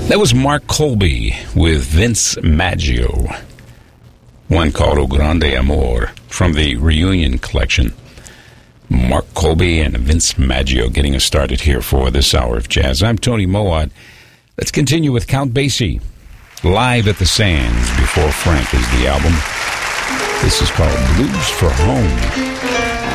That was Mark Colby with Vince Maggio. One called O Grande Amor from the Reunion Collection. Mark Colby and Vince Maggio getting us started here for this hour of jazz. I'm Tony Mowat. Let's continue with Count Basie. Live at the Sands before Frank is the album. This is called Blues for Home.